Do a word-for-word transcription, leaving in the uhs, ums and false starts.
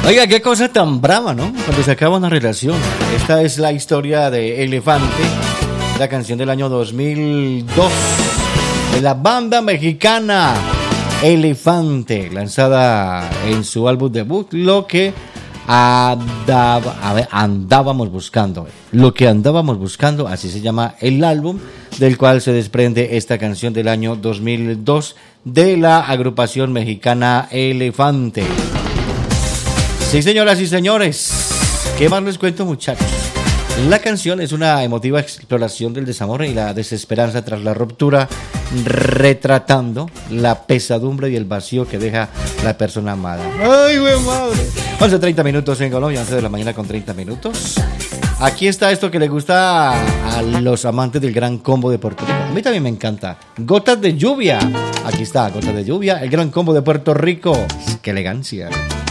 Oiga, qué cosa tan brava, ¿no? Cuando se acaba una relación. Esta es la historia de Elefante, la canción del año dos mil dos, de la banda mexicana Elefante, lanzada en su álbum debut, Lo que andaba, a ver, andábamos buscando. Lo que andábamos buscando, así se llama el álbum, del cual se desprende esta canción del año dos mil dos de la agrupación mexicana Elefante. Sí, señoras y señores, ¿qué más les cuento, muchachos? La canción es una emotiva exploración del desamor y la desesperanza tras la ruptura, retratando la pesadumbre y el vacío que deja la persona amada. ¡Ay, güey, madre! once treinta minutos en Colombia, once de la mañana con treinta minutos. Aquí está esto que le gusta a los amantes del Gran Combo de Puerto Rico. A mí también me encanta. Gotas de lluvia. Aquí está, Gotas de lluvia, el Gran Combo de Puerto Rico. ¡Qué elegancia!